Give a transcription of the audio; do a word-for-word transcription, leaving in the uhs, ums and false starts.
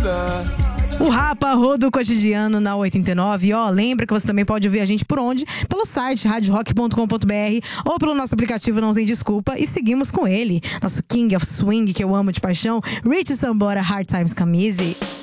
O Rapa roda o cotidiano na oitenta e nove. E ó, lembra que você também pode ouvir a gente por onde? Pelo site rádio rock ponto com ponto b r ou pelo nosso aplicativo Não Tem Desculpa. E seguimos com ele, nosso King of Swing, que eu amo de paixão, Rich Sambora, Hard Times Come Easy.